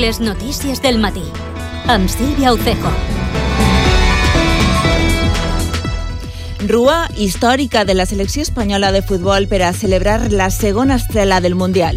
Les notícies del matí, amb Sílvia Ucejo. Rua històrica de la selecció espanyola de futbol per a celebrar la segona estrela del Mundial.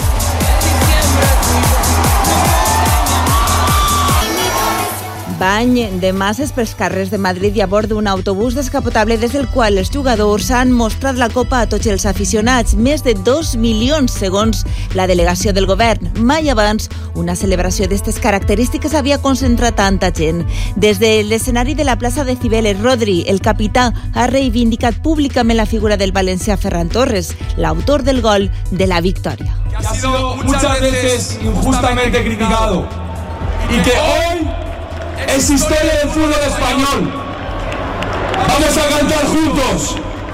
Bany de masses pels carrers de Madrid i a bord d'un autobús descapotable des del qual els jugadors han mostrat la copa a tots els aficionats. Més de 2 milions, segons la delegació del govern. Mai abans una celebració d'aquestes característiques havia concentrat tanta gent. Des de l'escenari de la plaça de Cibeles, Rodri, el capità, ha reivindicat públicament la figura del valencià Ferran Torres, l'autor del gol de la victòria. Que ha sido muchas veces injustamente criticado y que hoy es historia del fútbol español. Vamos a cantar juntos.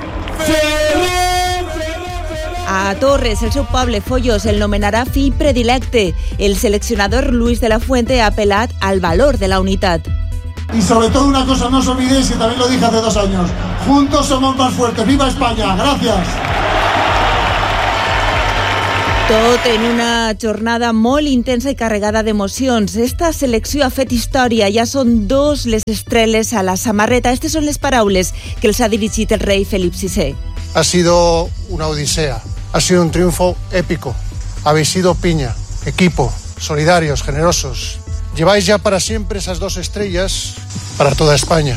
A Torres, el seu poble, Follos, el nomenarà fill predilecte. El seleccionador Luis de la Fuente ha apel·lat al valor de la unitat. Y sobre todo una cosa, no os olvidéis, que también lo dije hace 2 años, juntos somos más fuertes. ¡Viva España! ¡Gracias! Tot en una jornada molt intensa i carregada d'emocions. Esta selecció ha fet història. Ja són 2 les estrelles a la samarreta. Aquestes són les paraules que els ha dirigit el rei Felip VI. Ha sido una odisea. Ha sido un triunfo épico. Habéis sido piña, equipo, solidarios, generosos. Lleváis ya para siempre esas 2 estrellas para toda España.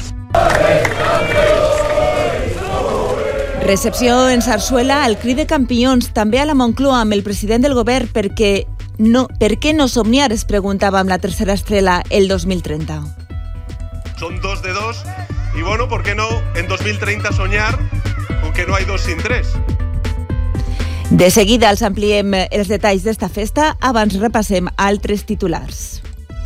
Recepció en Sarsuela al crit de campions, també a la Moncloa amb el president del govern per què no somniar, es preguntava amb la tercera estrella el 2030. Son 2 de 2 y bueno, ¿por qué no en 2030 soñar con que no hay 2 sin 3? De seguida els ampliem els detalls d'esta festa, abans repassem altres titulars.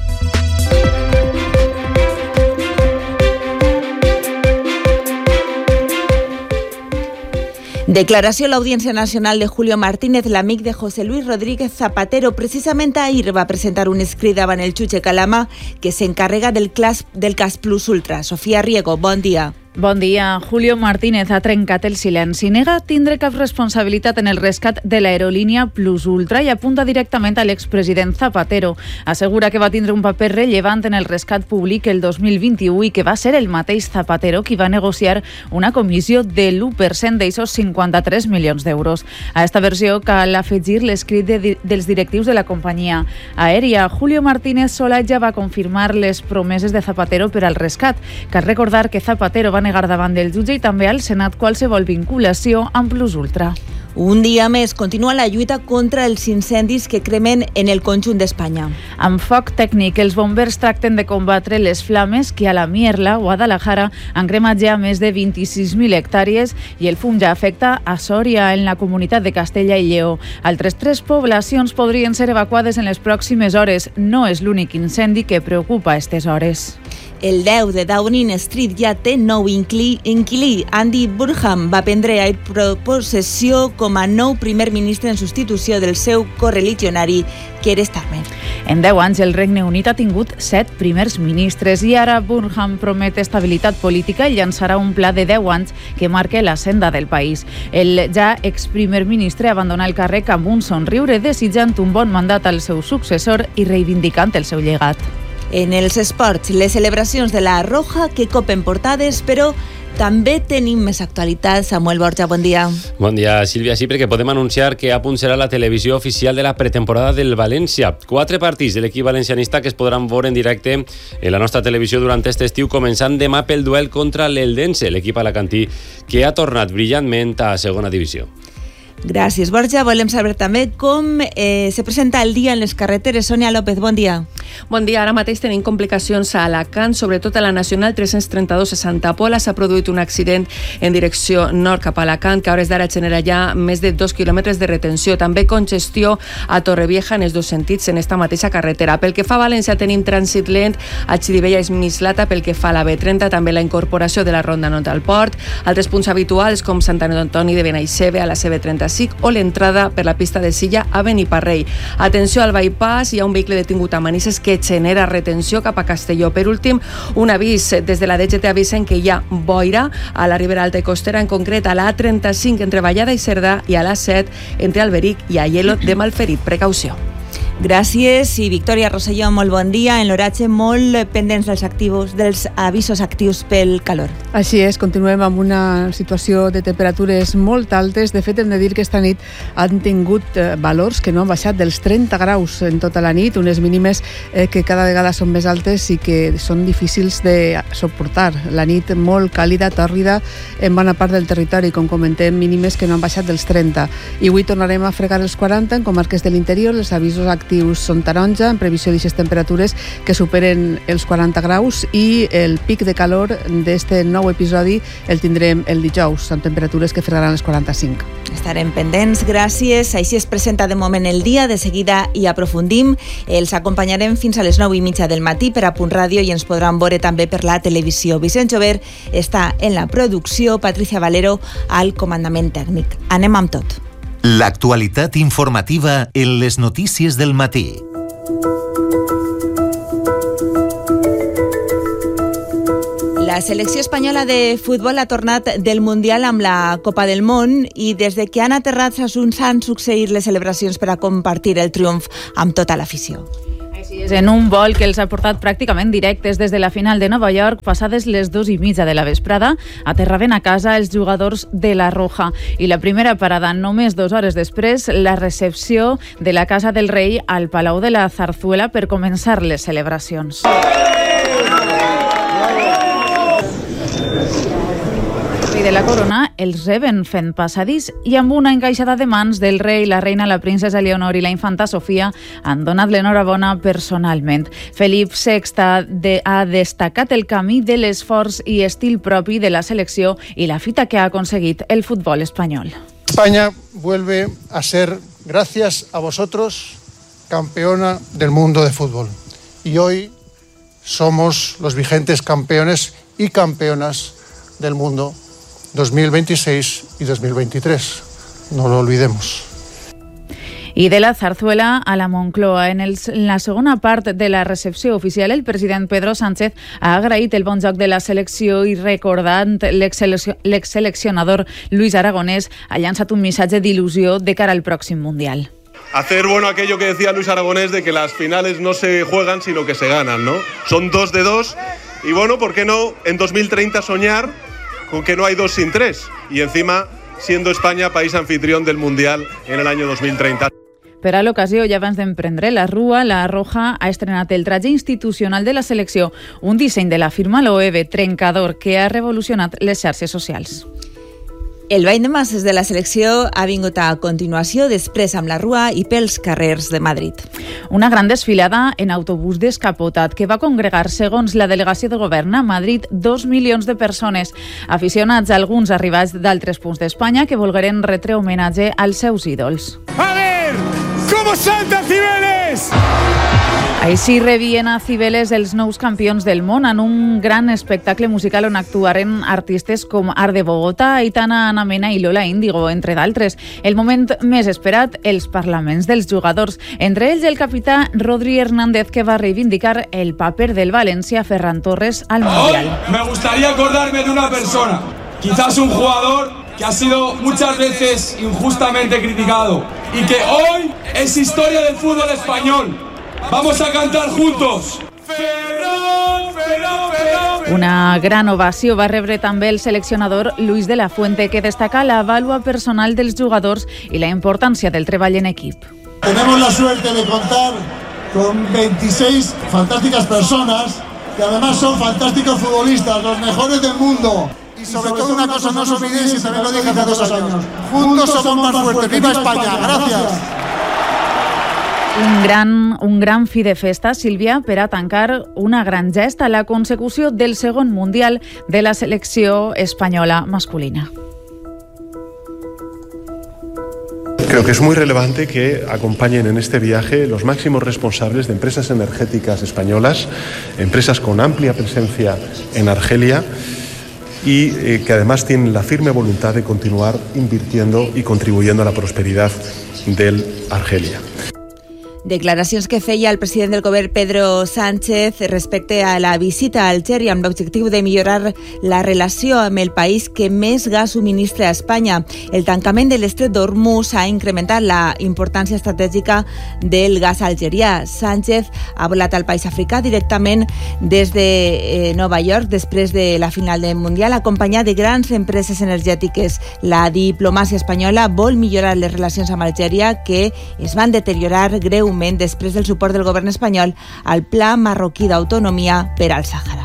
Declaració a l'Audiència Nacional de Julio Martínez, l'amic de José Luis Rodríguez Zapatero. Precisament ahir va presentar un escrit davant el jutge Calama que s'encarrega del cas Plus Ultra. Sofia Riego, bon dia. Bon dia. Julio Martínez ha trencat el silenci. Nega tindre cap responsabilitat en el rescat de l'aerolínia Plus Ultra i apunta directament a l'expresident Zapatero. Assegura que va tindre un paper rellevant en el rescat públic el 2021 i que va ser el mateix Zapatero qui va negociar una comissió de l'1% d'aixos 53 milions d'euros. A esta versió cal afegir l'escrit dels directius de la companyia aèria. Julio Martínez sola ja va confirmar les promeses de Zapatero per al rescat. Cal recordar que Zapatero va negar davant del jutge i també al Senat qualsevol vinculació amb Plus Ultra. Un dia més continua la lluita contra els incendis que cremen en el conjunt d'Espanya. Amb foc tècnic, els bombers tracten de combatre les flames que a la Mierla, Guadalajara, han cremat ja més de 26.000 hectàrees i el fum ja afecta a Sòria, en la comunitat de Castella i Lleó. Altres 3 poblacions podrien ser evacuades en les pròximes hores. No és l'únic incendi que preocupa a aquestes hores. El 10 de Downing Street ja té nou inquilí. Andy Burnham va prendre possessió com a nou primer ministre en substitució del seu correligionari, Keir Starmer. En 10 anys, el Regne Unit ha tingut 7 primers ministres i ara Burnham promet estabilitat política i llançarà un pla de 10 anys que marque la senda del país. El ja exprimer ministre abandona el càrrec amb un somriure, desitjant un bon mandat al seu successor i reivindicant el seu llegat. En els esports, les celebracions de la Roja que copen portades, però també tenim més actualitat. Samuel Borja, bon dia. Bon dia, Sílvia. Sí, perquè podem anunciar que a punt serà la televisió oficial de la pretemporada del València. 4 partits de l'equip valencianista que es podran veure en directe en la nostra televisió durant aquest estiu, començant demà pel duel contra l'Eldense, l'equip alacantí que ha tornat brillantment a segona divisió. Gràcies, Borja. Volem saber també com se presenta el dia en les carreteres. Sònia López, bon dia. Bon dia. Ara mateix tenim complicacions a Alacant, sobretot a la Nacional 332 a Santa Pola. S'ha produït un accident en direcció nord cap a Alacant, que a hores d'ara genera ja més de 2 quilòmetres de retenció. També congestió a Torrevieja en els 2 sentits en esta mateixa carretera. Pel que fa a València tenim trànsit lent a Xirivella i Mislata. Pel que fa a la B30 també la incorporació de la Ronda Nord al Port. Altres punts habituals com Sant Antoni de Benaixeve a la CB35 o l'entrada per la pista de Silla a Beniparrell. Atenció al bypass, hi ha un vehicle detingut a Manises que genera retenció cap a Castelló. Per últim, un avís des de la DGT avisen que hi ha boira a la Ribera Alta i Costera, en concret a la A35 entre Vallada i Cerdà i a la A7 entre Alberic i Aielo de Malferit. Precaució. Gràcies i Victòria Rosselló, molt bon dia. En l'oratge molt pendents dels avisos actius pel calor. Així és, continuem amb una situació de temperatures molt altes. De fet, hem de dir que esta nit han tingut valors que no han baixat dels 30 graus en tota la nit, unes mínimes que cada vegada són més altes i que són difícils de suportar. La nit molt càlida, tòrrida en bona part del territori, com comentem, mínimes que no han baixat dels 30. I avui tornarem a fregar els 40 en comarques de l'interior. Els avisos actius són taronja, en previsió d'aquestes temperatures que superen els 40 graus, i el pic de calor d'este nou episodi el tindrem el dijous, amb temperatures que fregaran els 45. Estarem pendents, gràcies. Així es presenta de moment el dia. De seguida hi aprofundim. Els acompanyarem fins a les 9:30 del matí per a Punt Ràdio i ens podran veure també per la televisió. Vicent Jovert està en la producció, Patricia Valero al comandament tècnic. Anem amb tot. L'actualitat informativa en les notícies del matí. La selecció espanyola de futbol ha tornat del Mundial amb la Copa del Món i des de que han aterrat s'han succeït les celebracions per a compartir el triomf amb tota l'afició. Així és, en un vol que els ha portat pràcticament directes des de la final de Nova York, passades les 2:30 de la vesprada, aterraven a casa els jugadors de la Roja. I la primera parada, només 2 hores després, la recepció de la Casa del Rei al Palau de la Zarzuela per començar les celebracions. De la corona els reben fent passadís i amb una encaixada de mans del rei, la reina, la princesa Leonor i la infanta Sofia han donat l'enhorabona personalment. Felip VI ha destacat el camí de l'esforç i estil propi de la selecció i la fita que ha aconseguit el futbol espanyol. España vuelve a ser, gracias a vosotros, campeona del mundo de fútbol. Y hoy somos los vigentes campeones y campeonas del mundo 2026 y 2023. No lo olvidemos. I de la Zarzuela a la Moncloa. En la segona part de la recepció oficial, el president Pedro Sánchez ha agraït el bon joc de la selecció i, recordant l'exseleccionador Luis Aragonés, ha llançat un missatge d'il·lusió de cara al pròxim Mundial. Hacer bueno aquello que decía Luis Aragonés de que las finales no se juegan sino que se ganan, ¿no? Son 2 de 2 y bueno, ¿por qué no en 2030 soñar con que no hay 2 sin 3? Y encima siendo España país anfitrión del Mundial en el año 2030. Per a l'ocasió, ja abans d'emprendre la rua, la Roja ha estrenat el traje institucional de la selecció, un disseny de la firma Loewe, trencador, que ha revolucionat les xarxes socials. El ball de masses de la selecció ha vingut a continuació, després amb la rua i pels carrers de Madrid. Una gran desfilada en autobús descapotat que va congregar, segons la delegació de govern a Madrid, 2 milions de persones, aficionats, alguns arribats d'altres punts d'Espanya, que volgueren retre homenatge als seus ídols. A ver, ¿cómo salta Cibeles? Així rebien a Cibeles els nous campions del món en un gran espectacle musical on actuaren artistes com Art de Bogotà, Aitana, Ana Mena i Lola Índigo, entre d'altres. El moment més esperat, els parlaments dels jugadors, entre ells el capità Rodri Hernández, que va reivindicar el paper del València Ferran Torres al Mundial. Hoy me gustaría acordarme de una persona, quizás un jugador que ha sido muchas veces injustamente criticado y que hoy es historia del fútbol español. Vamos a cantar juntos. Ferran, Ferran, Ferran. Una gran ovació va rebre també el seleccionador Luis de la Fuente, que destaca la vàlua personal dels jugadors i la importància del treball en equip. Tenemos la suerte de contar con 26 fantásticas personas que además son fantásticos futbolistas, los mejores del mundo. Y sobre todo una cosa, no os olvidéis, y también lo dije hace 2 años, juntos somos más fuertes. ¡Viva España! ¡Gracias! Un gran fi de festa, Sílvia, per a tancar una gran gesta, la consecució del segon Mundial de la selecció espanyola masculina. Creo que es muy relevante que acompañen en este viaje los máximos responsables de empresas energéticas españolas, empresas con amplia presencia en Argelia y que además tienen la firme voluntad de continuar invirtiendo y contribuyendo a la prosperidad del Argelia. Declaracions que feia el president del govern Pedro Sánchez respecte a la visita a Algèria amb l'objectiu de millorar la relació amb el país que més gas subministra a Espanya. El tancament de l'estret d'Hormuz ha incrementat la importància estratègica del gas algerià. Sánchez ha volat al país africà directament des de Nova York després de la final del Mundial, acompanyat de grans empreses energètiques. La diplomàcia espanyola vol millorar les relacions amb Algèria, que es van deteriorar greument després del suport del govern espanyol al Pla Marroquí d'Autonomia per al Sàhara.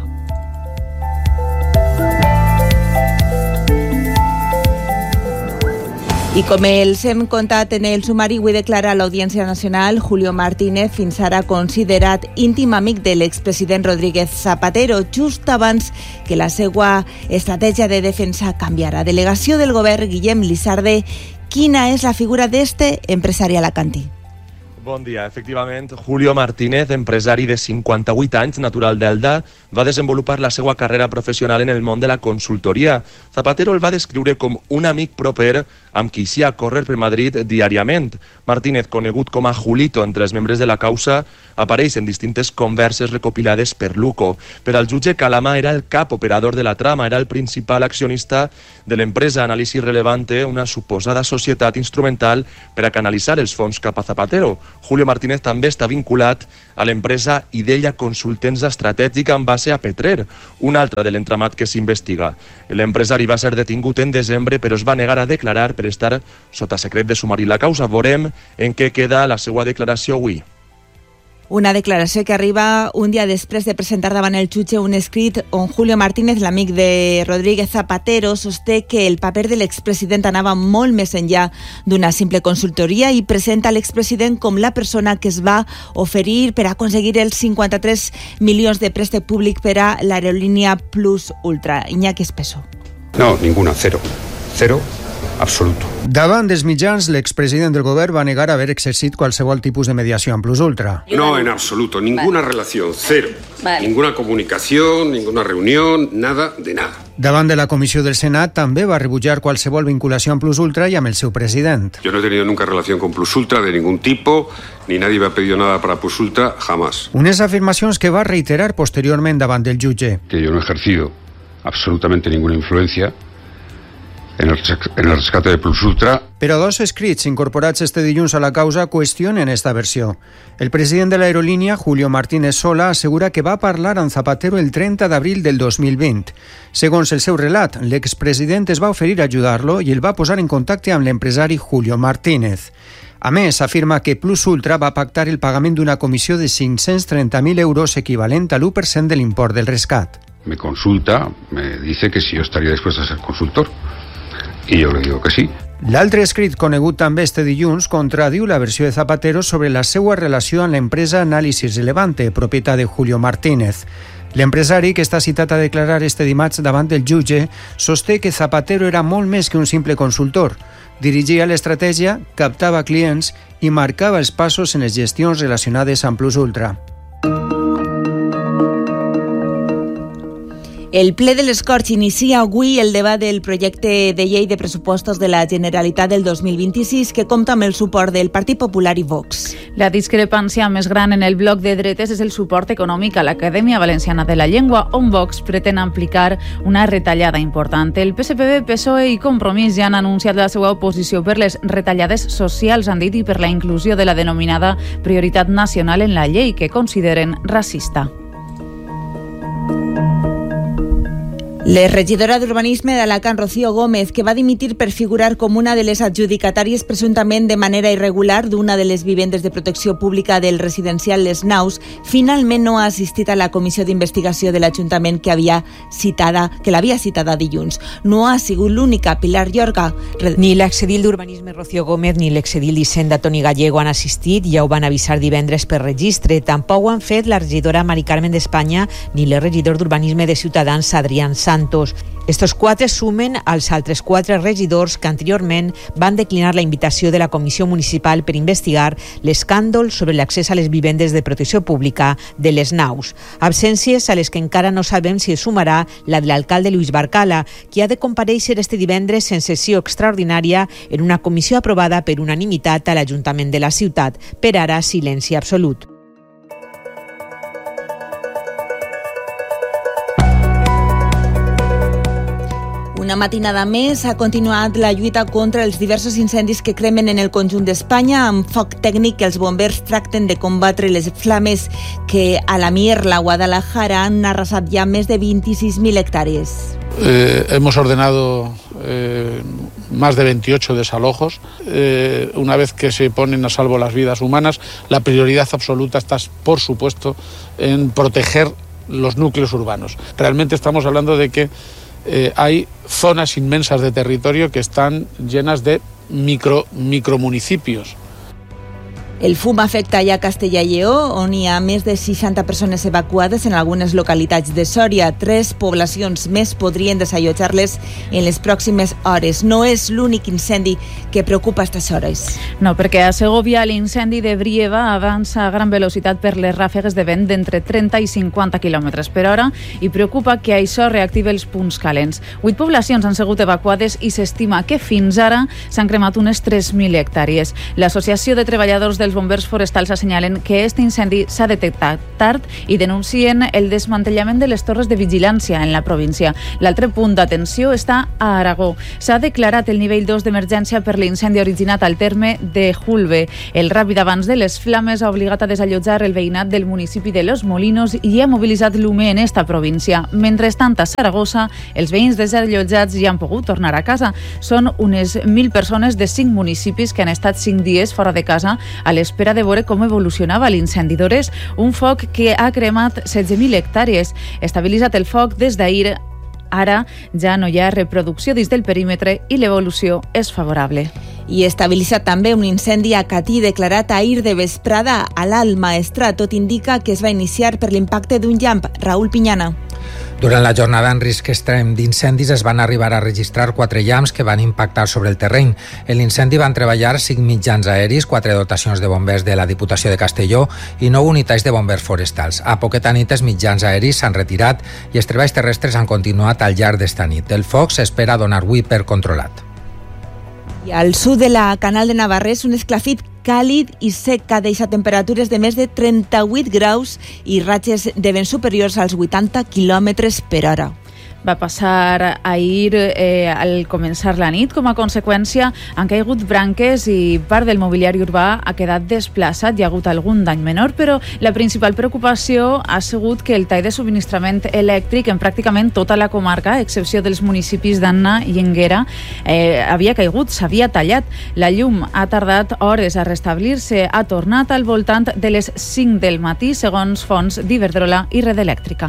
I com els hem contat en el sumari, avui declara a l'Audiència Nacional Julio Martínez, fins ara considerat íntim amic de l'expresident Rodríguez Zapatero, just abans que la seva estratègia de defensa canviara. Delegació del govern, Guillem Lizarde, quina és la figura d'este empresari alacantí? Bon dia. Efectivament, Julio Martínez, empresari de 58 anys, natural d'Elda, va desenvolupar la seva carrera professional en el món de la consultoria. Zapatero el va descriure com un amic proper amb qui s'hi ha a córrer per Madrid diàriament. Martínez, conegut com a Julito entre els membres de la causa, apareix en distintes converses recopilades per Luco. Per al jutge, Calama era el cap operador de la trama, era el principal accionista de l'empresa Anàlisi Relevante, una suposada societat instrumental per a canalitzar els fons cap a Zapatero. Julio Martínez també està vinculat a l'empresa Idella Consultents Estratègica amb base a Petrer, un altre de l'entramat que s'investiga. L'empresari va ser detingut en desembre, però es va negar a declarar per estar sota secret de sumari. La causa, veurem en què queda la seva declaració avui. Una declaració que arriba un dia després de presentar davant el jutge un escrit on Julio Martínez, l'amic de Rodríguez Zapatero, sosté que el paper de l'expresident anava molt més enllà d'una simple consultoria i presenta l'expresident com la persona que es va oferir per aconseguir els 53 milions de préstec públic per a l'aerolínia Plus Ultra. Iñaki Espeso. No, ninguna, cero. Cero absoluto. Davant dels mitjans, l'expresident del govern va negar haver exercit qualsevol tipus de mediació amb Plus Ultra. No, en absoluto, ninguna relación, cero. Ninguna comunicación, ninguna reunión, nada de nada. Davant de la comissió del Senat també va rebutjar qualsevol vinculació amb Plus Ultra i amb el seu president. Yo no he tenido nunca relación con Plus Ultra de ningún tipo, ni nadie me ha pedido nada para Plus Ultra, jamás. Unes afirmacions que va reiterar posteriorment davant del jutge. Que yo no he ejercido absolutamente ninguna influencia en el rescate de Plus Ultra. Però dos escrits incorporats este dilluns a la causa qüestionen esta versió. El president de l'aerolínia, Julio Martínez Sola, assegura que va parlar amb Zapatero el 30 d'abril del 2020. Segons el seu relat, l'expresident es va oferir a ajudar-lo i el va posar en contacte amb l'empresari Julio Martínez. A més, afirma que Plus Ultra va pactar el pagament d'una comissió de 530.000 euros equivalent a l'1% de l'import del rescat. Me consulta, me dice que si yo estaría dispuesto a ser consultor. I jo li digo que sí. L'altre escrit, conegut també este dilluns, contradiu la versió de Zapatero sobre la seva relació amb l'empresa Anàlisi Relevante, propietat de Julio Martínez. L'empresari, que està citat a declarar este dimarts davant del jutge, sosté que Zapatero era molt més que un simple consultor. Dirigia l'estratègia, captava clients i marcava els passos en les gestions relacionades amb Plus Ultra. El ple de les Corts inicia avui el debat del projecte de llei de pressupostos de la Generalitat del 2026 que compta amb el suport del Partit Popular i Vox. La discrepància més gran en el bloc de dretes és el suport econòmic a l'Acadèmia Valenciana de la Llengua, on Vox pretén aplicar una retallada important. El PSPB, PSOE i Compromís ja han anunciat la seva oposició per les retallades socials, han dit, i per la inclusió de la denominada prioritat nacional en la llei, que consideren racista. La regidora d'Urbanisme d'Alacant, Rocío Gómez, que va dimitir per figurar com una de les adjudicatàries presumptament de manera irregular d'una de les vivendes de protecció pública del residencial Les Naus, finalment no ha assistit a la comissió d'investigació de l'Ajuntament que l'havia citada dilluns. No ha sigut l'única. Pilar Llorga. Ni l'exedil d'Urbanisme Rocío Gómez ni l'exedil d'Hisenda Toni Gallego han assistit, ja ho van avisar divendres per registre. Tampoc ho han fet la regidora Mari Carmen d'Espanya ni el regidor d'Urbanisme de Ciutadans, Adrián Sanz. Santos. Estos 4 sumen als altres 4 regidors que anteriorment van declinar la invitació de la Comissió Municipal per investigar l'escàndol sobre l'accés a les vivendes de protecció pública de les naus. Absències a les que encara no sabem si es sumarà la de l'alcalde Lluís Barcala, qui ha de comparèixer este divendres en sessió extraordinària en una comissió aprovada per unanimitat a l'Ajuntament de la ciutat. Per ara, silenci absolut. Una matinada més ha continuat la lluita contra els diversos incendis que cremen en el conjunt d'Espanya. Amb foc tècnic, els bombers tracten de combatre les flames que a la Mierla, Guadalajara, han arrasat ya més de 26.000 hectáreas. Hemos ordenado más de 28 desalojos. Una vez que se ponen a salvo las vidas humanas, la prioridad absoluta está, por supuesto, en proteger los núcleos urbanos. Realmente estamos hablando de que hay zonas inmensas de territorio que están llenas de micromunicipios. El fum afecta ja Castellà i Lleó, on hi ha més de 60 persones evacuades en algunes localitats de Sòria. 3 poblacions més podrien desallotjar-les en les pròximes hores. No és l'únic incendi que preocupa a aquestes hores. No, perquè a Segovia l'incendi de Brieva avança a gran velocitat per les ràfegues de vent d'entre 30 i 50 km per hora i preocupa que això reactive els punts calents. 8 poblacions han sigut evacuades i s'estima que fins ara s'han cremat unes 3.000 hectàrees. L'Associació de Treballadors dels bombers forestals assenyalen que aquest incendi s'ha detectat tard i denuncien el desmantellament de les torres de vigilància en la província. L'altre punt d'atenció està a Aragó. S'ha declarat el nivell 2 d'emergència per l'incendi originat al terme de Julve. El ràpid avanç de les flames ha obligat a desallotjar el veïnat del municipi de Los Molinos i ha mobilitzat l'UME en esta província. Mentrestant, a Saragossa, els veïns desallotjats ja han pogut tornar a casa. Són unes 1.000 persones de 5 municipis que han estat 5 dies fora de casa a l'espera de veure com evolucionava l'incendi d'Ores, un foc que ha cremat 16.000 hectàrees. Estabilitzat el foc des d'ahir, ara ja no hi ha reproducció dins del perímetre i l'evolució és favorable. I estabilitzat també un incendi a Catí declarat ahir de vesprada a l'Alt Maestrat. Tot indica que es va iniciar per l'impacte d'un llamp. Raül Pinyana. Durant la jornada en risc extrem d'incendis es van arribar a registrar 4 llamps que van impactar sobre el terreny. En l'incendi van treballar 5 mitjans aeris, 4 dotacions de bombers de la Diputació de Castelló i 9 unitats de bombers forestals. A poqueta nit els mitjans aeris s'han retirat i els treballs terrestres han continuat al llarg d'esta nit. El foc s'espera donar avui per controlat. I al sud de la Canal de Navarrés, un esclafit càlid i sec que deixa temperatures de més de 38 graus i ratxes de vent superiors als 80 km per hora. Va passar ahir al començar la nit. Com a conseqüència, han caigut branques i part del mobiliari urbà ha quedat desplaçat. Hi ha hagut algun dany menor, però la principal preocupació ha sigut que el tall de subministrament elèctric en pràcticament tota la comarca, a excepció dels municipis d'Anna i Enguera, havia caigut, s'havia tallat. La llum ha tardat hores a restablir-se. Ha tornat al voltant de les 5 del matí, segons fonts d'Iberdrola i Red Elèctrica.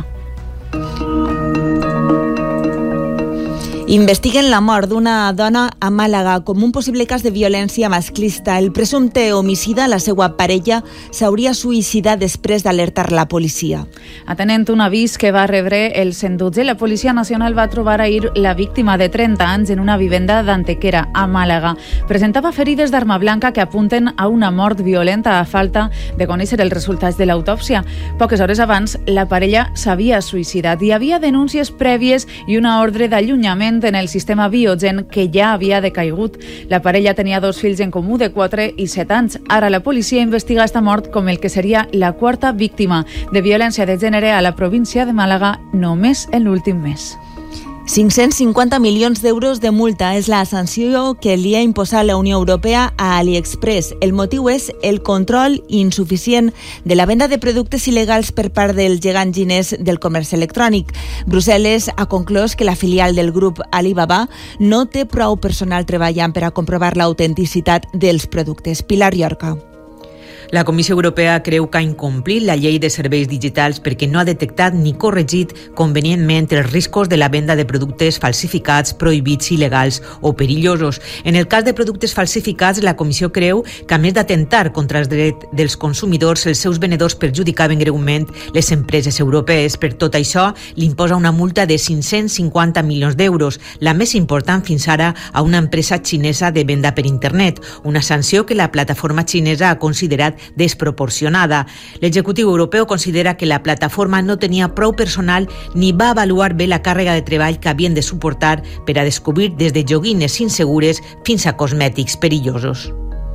Investiguen la mort d'una dona a Màlaga com un possible cas de violència masclista. El presumpte homicida, la seva parella, s'hauria suïcidat després d'alertar la policia. Atenent un avís que va rebre el 112, la Policia Nacional va trobar ahir la víctima de 30 anys en una vivenda d'Antequera, a Màlaga. Presentava ferides d'arma blanca que apunten a una mort violenta a falta de conèixer els resultats de l'autòpsia. Poques hores abans, la parella s'havia suïcidat. Hi havia denúncies prèvies i una ordre d'allunyament en el sistema Biogen que ja havia decaigut. La parella tenia 2 fills en comú de 4 i 7 anys. Ara la policia investiga esta mort com el que seria la 4a víctima de violència de gènere a la província de Màlaga només en l'últim mes. 550 milions d'euros de multa és la sanció que li ha imposat la Unió Europea a AliExpress. El motiu és el control insuficient de la venda de productes il·legals per part del gegant xinès del comerç electrònic. Brussel·les ha conclòs que la filial del grup Alibaba no té prou personal treballant per a comprovar l'autenticitat dels productes. Pilar Llorca. La Comissió Europea creu que ha incomplit la llei de serveis digitals perquè no ha detectat ni corregit convenientment els riscos de la venda de productes falsificats, prohibits, il·legals o perillosos. En el cas de productes falsificats, la Comissió creu que, a més d'atentar contra els drets dels consumidors, els seus venedors perjudicaven greument les empreses europees. Per tot això, li imposa una multa de 550 milions d'euros, la més important fins ara a una empresa xinesa de venda per internet, una sanció que la plataforma xinesa ha considerat desproporcionada. L'executiu europeu considera que la plataforma no tenia prou personal ni va avaluar bé la càrrega de treball que havien de suportar per a descobrir des de joguines insegures fins a cosmètics perillosos.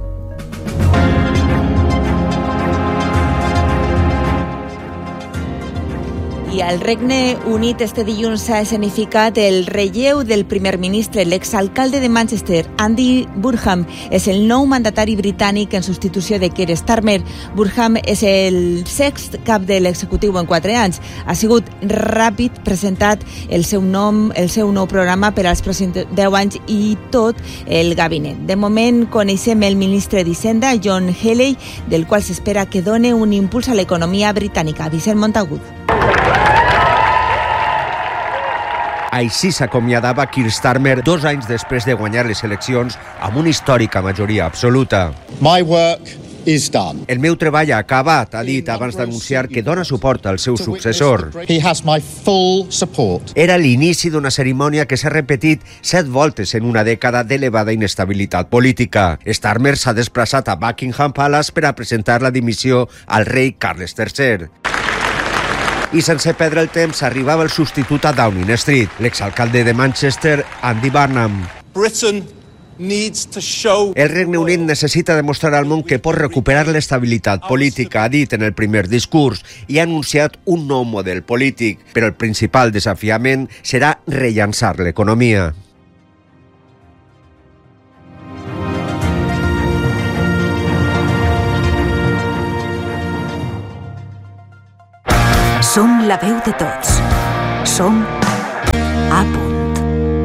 I al Regne Unit este dilluns s'ha escenificat el relleu del primer ministre. L'exalcalde de Manchester, Andy Burnham, és el nou mandatari britànic en substitució de Keir Starmer. Burnham és el sext cap de l'executiu en 4 anys. Ha sigut ràpid presentat el seu nou programa per als pròxims 10 anys i tot el gabinet. De moment coneixem el ministre d'Hisenda, John Healey, del qual s'espera que doni un impuls a l'economia britànica. Vicent Montagut. Així s'acomiadava Keir Starmer 2 anys després de guanyar les eleccions amb una històrica majoria absoluta. My work is done. El meu treball ha acabat, ha dit abans d'anunciar que dona suport al seu successor. He has my full support. Era l'inici d'una cerimònia que s'ha repetit 7 voltes en una dècada d'elevada inestabilitat política. Starmer s'ha desplaçat a Buckingham Palace per a presentar la dimissió al rei Carles III. I sense perdre el temps arribava el substitut a Downing Street, l'exalcalde de Manchester, Andy Burnham. El Regne Unit necessita demostrar al món que pot recuperar l'estabilitat política, ha dit en el primer discurs, i ha anunciat un nou model polític, però el principal desafiament serà rellançar l'economia. Som la veu de tots. Som A Punt.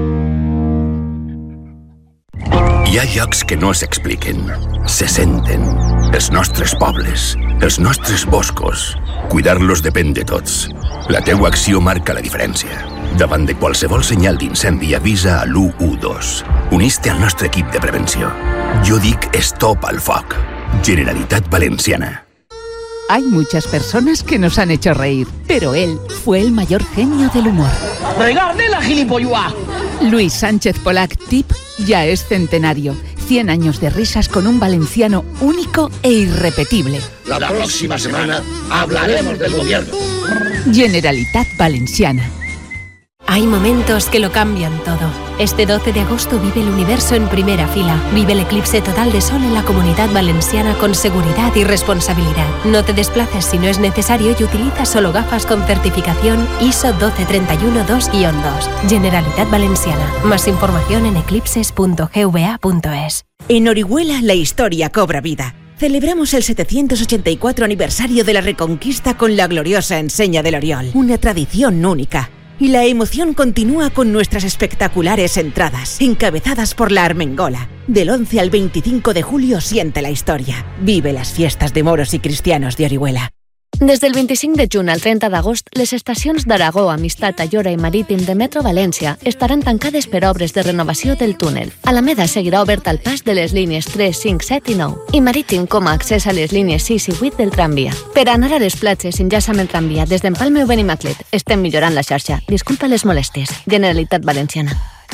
Hi ha llocs que no s'expliquen, se senten. Els nostres pobles, els nostres boscos. Cuidar-los depèn de tots. La teua acció marca la diferència. Davant de qualsevol senyal d'incendi, avisa a l'112. Unís-te al nostre equip de prevenció. Jo dic stop al foc. Generalitat Valenciana. Hay muchas personas que nos han hecho reír, pero él fue el mayor genio del humor. ¡Regarde la gilipollas! Luis Sánchez Polac, TIP, ya es centenario. 100 años de risas con un valenciano único e irrepetible. La próxima semana hablaremos del gobierno. Generalitat Valenciana. Hay momentos que lo cambian todo. Este 12 de agosto vive el universo en primera fila. Vive el eclipse total de sol en la Comunidad Valenciana con seguridad y responsabilidad. No te desplaces si no es necesario y utiliza solo gafas con certificación ISO 12312-2. Generalitat Valenciana. Más información en eclipses.gva.es. En Orihuela la historia cobra vida. Celebramos el 784 aniversario de la Reconquista con la gloriosa enseña del Oriol. Una tradición única. Y la emoción continúa con nuestras espectaculares entradas, encabezadas por la Armengola. Del 11 al 25 de julio siente la historia. Vive las fiestas de moros y cristianos de Orihuela. Des del 25 de juny al 30 d'agost, les estacions d'Aragó, Amistat, Ayora i Marítim de Metro València estaran tancades per obres de renovació del túnel. Alameda seguirà obert al pas de les línies 3, 5, 7 i 9, i Marítim com a accés a les línies 6 i 8 del tramvia. Per anar a les platges, enllaça amb el tramvia des d'Empalme o Benimaclet. Estem millorant la xarxa. Disculpa les molèsties. Generalitat Valenciana.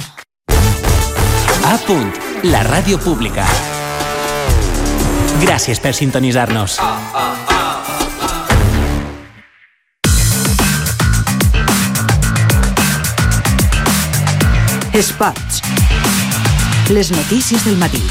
A Punt, la ràdio pública. Gràcies per sintonitzar-nos. Esports. Les notícies del matí.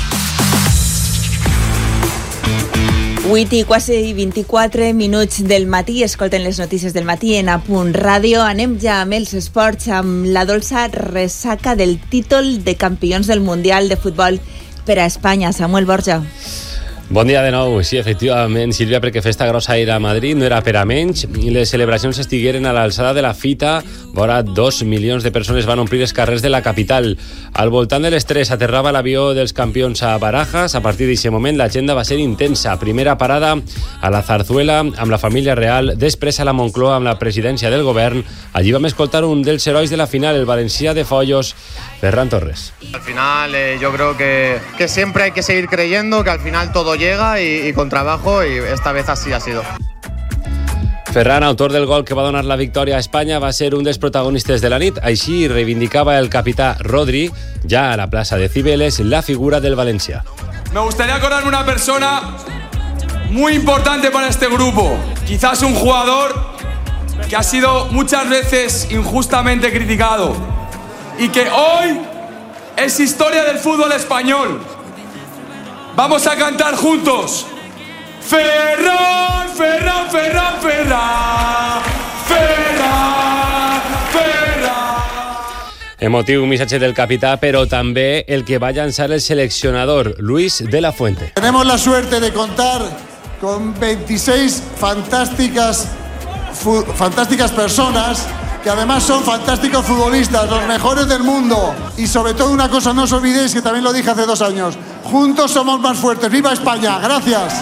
8 i quasi 24 minuts del matí. Escolten les notícies del matí en A Punt Ràdio. Anem ja amb els esports, amb la dolça ressaca del títol de campions del Mundial de Futbol per a Espanya. Samuel Borja. Bon dia de nou. Sí, efectivament, Sílvia, perquè festa grossa ir a Madrid no era per a menys i les celebracions estigueren a l'alçada de la fita. Vora 2 milions de persones van omplir els carrers de la capital. Al voltant de les 3 aterrava l'avió dels campions a Barajas. A partir d'aquest moment l'agenda va ser intensa. Primera parada a la Zarzuela amb la família real, després a la Moncloa amb la presidència del govern. Allí vam escoltar un dels herois de la final, el valencià de Follos, Ferran Torres. Al final yo creo que siempre hay que seguir creyendo, que al final todo llega y con trabajo, y esta vez así ha sido. Ferran, autor del gol que va donar la victòria a Espanya, va ser un dels protagonistes de la nit. Així reivindicava el capità Rodri, ja a la plaça de Cibeles, la figura del Valencia. Me gustaría acordarme una persona muy importante para este grupo. Quizás un jugador que ha sido muchas veces injustamente criticado y que hoy es historia del fútbol español. Vamos a cantar juntos. Ferran, Ferran, Ferran, Ferran, Ferran, Ferran. Emotiu missatge del capità, però també el que va llançar el seleccionador, Luis de la Fuente. Tenemos la suerte de contar con 26 fantásticas personas que además son fantásticos futbolistas, los mejores del mundo. Y sobre todo una cosa, no os olvidéis, que también lo dije hace 2 años, juntos somos más fuertes. ¡Viva España! ¡Gracias!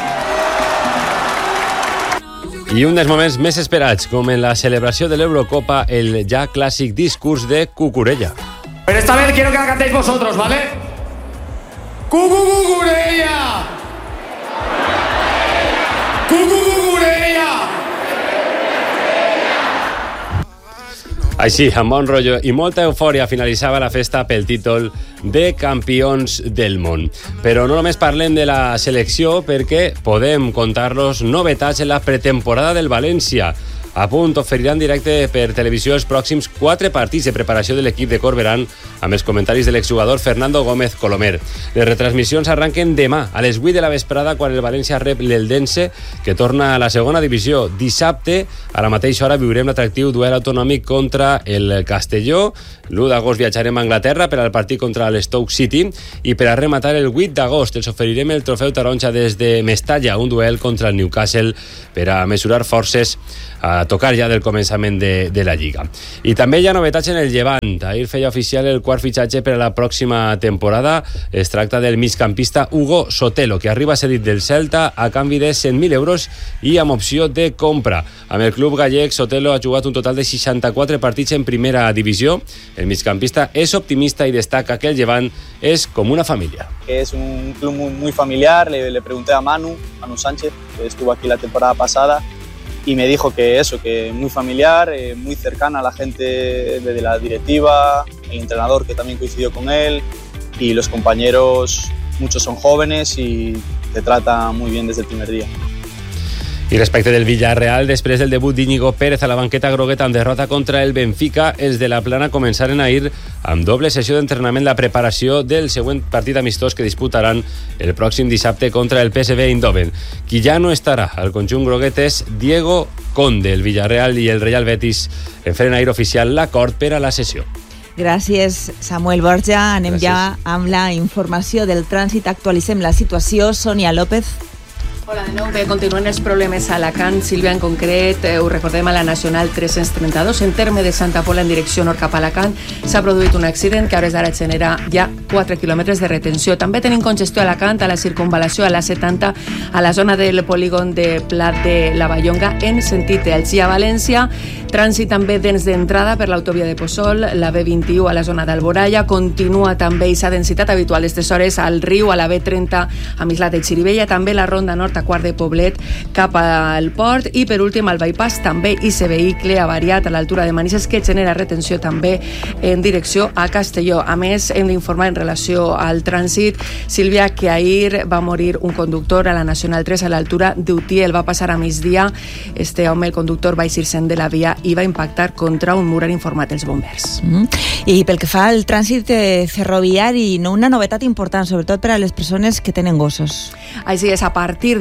I un dels moments més esperats, com en la celebració de l'Eurocopa, el ja clàssic discurs de Cucurella. Pero esta vez quiero que la cantéis vosotros, ¿vale? ¡Cucurella! ¡Cucurella! Així, amb bon rotllo i molta eufòria, finalitzava la festa pel títol de campions del món. Però no només parlem de la selecció, perquè podem contar-los novetats en la pretemporada del València. A punt oferiran directe per televisió els pròxims 4 partits de preparació de l'equip de Corberán, amb els comentaris de l'exjugador Fernando Gómez Colomer. Les retransmissions arranquen demà a les 8 de la vesprada, quan el València rep l'Eldense, que torna a la segona divisió. Dissabte, a la mateixa hora, viurem l'atractiu duel autonòmic contra el Castelló. L'1 d'agost viatjarem a Anglaterra per al partit contra l'Stoke City, i per a rematar el 8 d'agost els oferirem el trofeu taronja des de Mestalla, un duel contra el Newcastle per a mesurar forces a tocar ja del començament de la Lliga. I també hi ha novetats en el Llevant. Ahir feia oficial el quart fitxatge per a la pròxima temporada. Es tracta del migcampista Hugo Sotelo, que arriba cedit del Celta a canvi de 100.000 euros i amb opció de compra. Amb el club gallec, Sotelo ha jugat un total de 64 partits en primera divisió. El migcampista és optimista i destaca que el Llevant és com una família. Es un club muy familiar. Le pregunté a Manu Sánchez, que estuvo aquí la temporada pasada, y me dijo que eso, que muy familiar, muy cercana a la gente de la directiva, el entrenador que también coincidió con él, y los compañeros, muchos son jóvenes y te tratan muy bien desde el primer día. I respecte del Villarreal, després del debut d'Íñigo Pérez a la banqueta grogueta amb derrota contra el Benfica, els de la Plana començaren a ir amb doble sessió d'entrenament la preparació del següent partit amistós que disputaran el pròxim dissabte contra el PSV Eindhoven. Qui ja no estarà al conjunt groguet és Diego Conde. El Villarreal i el Real Betis en feren ahir oficial l'acord per a la sessió. Gràcies, Samuel Borja. Anem ja amb la informació del trànsit. Actualitzem la situació. Sònia López. Hola de nou. Bé, continuen els problemes a Alacant. Sílvia, en concret, ho recordem, a la Nacional 332, en terme de Santa Pola en direcció nord cap a Alacant, s'ha produït un accident que a hores d'ara genera ja 4 quilòmetres de retenció. També tenim congestió a Alacant, a la circunvalació, a la 70, a la zona del polígon de Plat de la Vallonga, en sentit Elx. I a València, trànsit també dents d'entrada per l'autovia de Possol, la B21 a la zona d'Alboraya, continua també aquesta densitat habitual aquestes hores al riu, a la B30 a Mislat de Xirivella, també la ronda nord a Quart de Poblet cap al port, i per últim al bypass també aquest vehicle avariat a l'altura de Manises que genera retenció també en direcció a Castelló. A més, hem d'informar en relació al trànsit, Sílvia, que ahir va morir un conductor a la Nacional 3 a l'altura d'Utiel. Va passar a migdia. Este home, el conductor, va eixir-se'n de la via i va impactar contra un mur, han informat els bombers. I pel que fa al trànsit ferroviari, una novetat important, sobretot per a les persones que tenen gossos. Així és, a partir de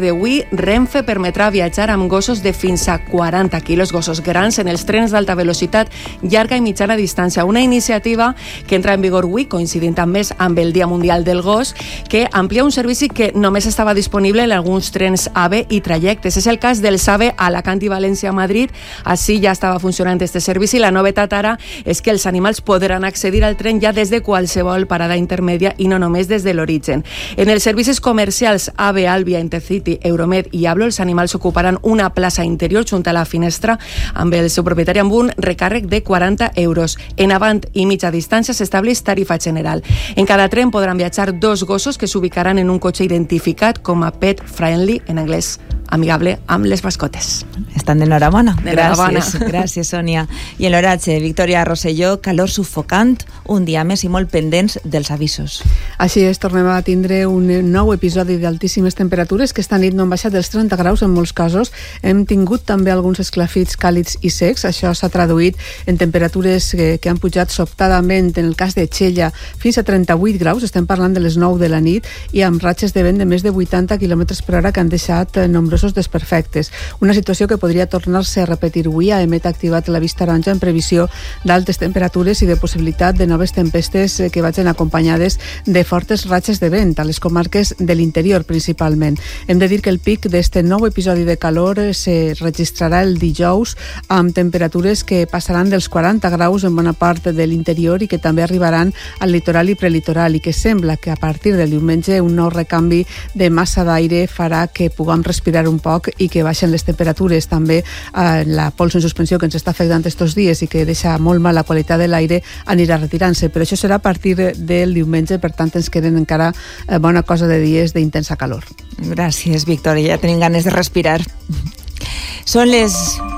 d'avui, Renfe permetrà viatjar amb gossos de fins a 40 quilos, gossos grans, en els trens d'alta velocitat, llarga i mitjana distància. Una iniciativa que entra en vigor avui, coincidint també amb el Dia Mundial del Gos, que amplia un servici que només estava disponible en alguns trens AVE i trajectes. És el cas del AVE Alacant i València a Madrid. Així ja estava funcionant este servici. La novetat ara és que els animals podran accedir al tren ja des de qualsevol parada intermèdia i no només des de l'origen. En els servicis comercials AVE, Albia, Intercity, Euromed i Ablo, els animals ocuparan una plaça interior junt a la finestra amb el seu propietari amb un recàrrec de 40 euros. En avant i mitja distància s'estableix tarifa general. En cada tren podran viatjar 2 gossos que s'ubicaran en un cotxe identificat com a pet friendly, en anglès amigable amb les mascotes. Estan d'enhorabona. Gràcies. Gràcies, Sònia. I en l'oratge, Victòria Rosselló, calor sufocant, un dia més i molt pendents dels avisos. Així és, tornem a tindre un nou episodi d'altíssimes temperatures, que esta nit no han baixat dels 30 graus en molts casos. Hem tingut també alguns esclafits càlids i secs. Això s'ha traduït en temperatures que han pujat sobtadament, en el cas de Xella, fins a 38 graus, estem parlant de les 9 de la nit, i amb ratxes de vent de més de 80 km per hora que han deixat nombrosos desperfectes. Una situació que podria tornar-se a repetir avui. AEMET ha activat l'avís taronja en previsió d'altes temperatures i de possibilitat de noves tempestes que vagin acompanyades de fortes ratxes de vent a les comarques de l'interior principalment. Hem de dir que el pic d'este nou episodi de calor se registrarà el dijous amb temperatures que passaran dels 40 graus en bona part de l'interior i que també arribaran al litoral i prelitoral, i que sembla que a partir del diumenge un nou recanvi de massa d'aire farà que puguem respirar un poc i que baixen les temperatures. També la pols en suspensió que ens està afectant estos dies i que deixa molt mal la qualitat de l'aire anirà retirant-se, però això serà a partir del diumenge, per tant ens queden encara bona cosa de dies d'intensa calor. Gràcies, Victòria, ja tenim ganes de respirar. Són les